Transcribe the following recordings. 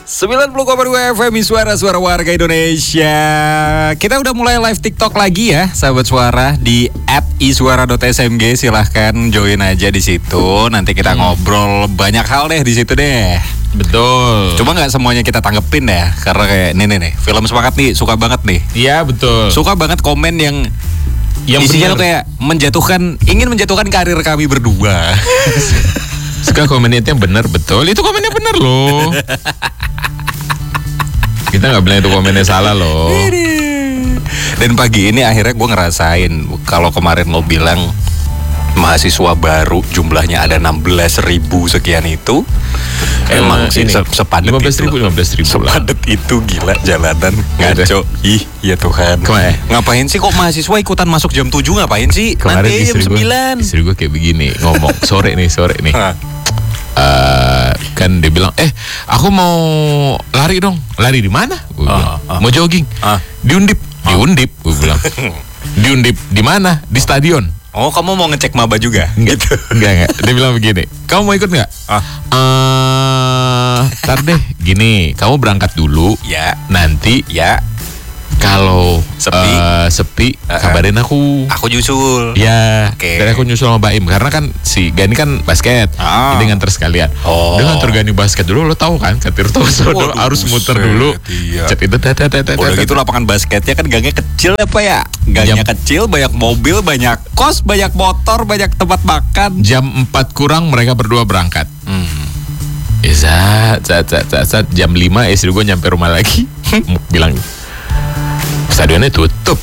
90,2 FM Suara Warga Indonesia. Kita udah mulai live TikTok lagi ya, sahabat suara, di @iswara.smg. Silahkan join aja di situ. Nanti kita ngobrol banyak hal deh di situ deh. Betul. Cuma nggak semuanya kita tanggepin ya, karena kayak nih film Semangat nih suka banget nih. Iya betul. Suka banget komen yang isinya tuh kayak ingin menjatuhkan karir kami berdua. Suka komennya yang benar, betul. Itu komennya benar loh. Kita nggak bilang itu komennya salah loh. Dan pagi ini akhirnya gue ngerasain, kalau kemarin lo bilang mahasiswa baru jumlahnya ada 16.000 sekian itu, emang sih sepadet 15.000 sepadet itu gila jalanan ngaco. Ih ya Tuhan. Ngapain sih kok mahasiswa ikutan masuk jam 7, ngapain sih? Kemarin nanti jam 9. Istri gue kayak begini ngomong sore nih. Kan dia bilang, aku mau lari dong. Lari di mana? Gue bilang, mau jogging. Di Undip. Di Undip, gue bilang. Di Undip di mana? Di stadion. Oh, kamu mau ngecek maba juga? Gitu. Enggak. Dia bilang begini, kamu mau ikut nggak? Ntar deh, gini, kamu berangkat dulu. Ya. Nanti ya. Kalau sepi, kabarin aku. Aku nyusul. Ya, dan aku nyusul sama Baim. Karena kan si Gani kan basket, jadi nganter sekalian. Dia nganter Gani basket dulu, lo tahu kan? Katir Tosodo harus muter dulu. Cet itu udah gitu lapangan basketnya kan gangnya kecil apa ya? Gangnya kecil, banyak mobil, banyak kos, banyak motor, banyak tempat makan. Jam 4 kurang mereka berdua berangkat. Saat jam 5 istri gue nyampe rumah lagi. Bilang, stadionnya tutup.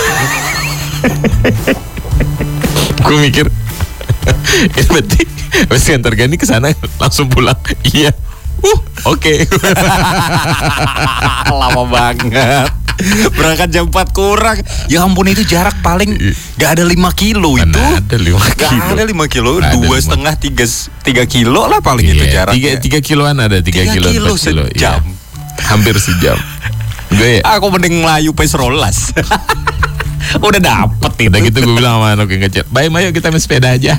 Gue mikir, ini berarti pasti antar Gani kesana langsung pulang. Iya. Oke. Lama banget. Berangkat jam 4 kurang. Ya ampun, itu jarak paling gak ada 5 kilo itu. Ada 5 kilo. Gak ada 5 kilo, 2,5 3 kilo lah paling itu jaraknya. 3 kiloan ada, 3 kilo 4 kilo sejam. Hampir sejam. Aku mending ngelayu pes rolas. Udah dapet itu. Udah gitu gue bilang sama anak yang ngechat, Baim ayo kita main sepeda aja.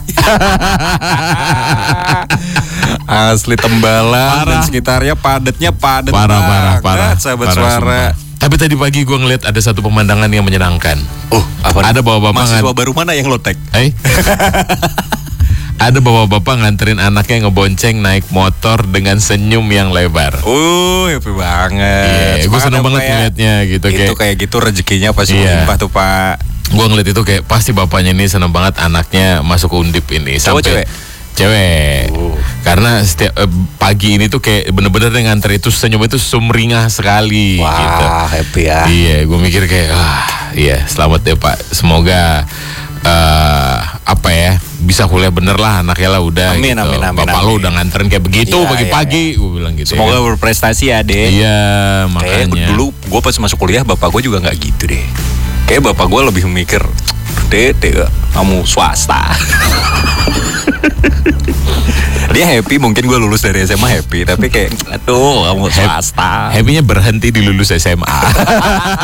Asli Tembalang dan sekitarnya padatnya padat. Parah. Sahabat suara. Tapi tadi pagi gue ngeliat ada satu pemandangan yang menyenangkan. Apa? Ada bapak-bapak mahasiswa baru mana yang lo tag? Ada bapak-bapak nganterin anaknya ngebonceng naik motor dengan senyum yang lebar. Happy banget. Gue seneng banget ngeliatnya gitu. Itu kayak gitu rezekinya pasti melimpah tuh Pak. Gue ngeliat itu kayak pasti bapaknya ini seneng banget anaknya masuk Undip ini. Cewek? Cewek. Karena setiap pagi ini tuh kayak bener-bener nganter itu senyum itu sumringah sekali. Wah, gitu. Happy ya. Iya, gue mikir kayak selamat ya Pak. Semoga bisa kuliah bener lah anaknya lah udah. Amin. Bapak lo udah nganterin kayak begitu pagi-pagi. Gue bilang gitu. Semoga berprestasi ya deh. Iya, makanya. Kayak dulu gue pas masuk kuliah bapak gue juga nggak gitu deh. Kayak bapak gue lebih mikir, kamu swasta. Dia happy mungkin gue lulus dari SMA happy, tapi kayak kamu swasta. Happy-nya berhenti di lulus SMA.